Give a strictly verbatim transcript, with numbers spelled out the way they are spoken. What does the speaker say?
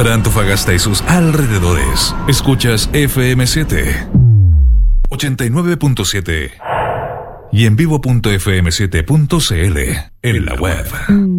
Para Antofagasta y sus alrededores, escuchas F M siete ochenta y nueve punto siete y en vivo punto f m siete punto c l en la web.